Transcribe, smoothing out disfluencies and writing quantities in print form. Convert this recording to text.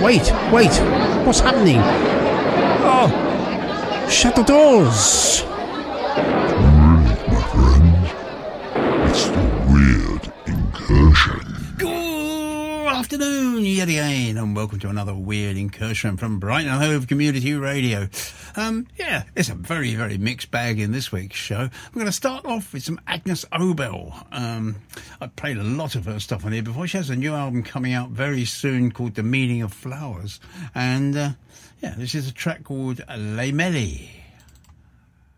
Wait, what's happening? Oh, shut the doors. My friend, it's the Weird Incursion. Good afternoon yet again, and welcome to another Weird Incursion from Brighton and Hove Community Radio. It's a very, very mixed bag in this week's show. We're going to start off with some Agnes Obel. I've played a lot of her stuff on here before. She has a new album coming out very soon called The Meaning of Flowers. And, this is a track called Les Mêlées.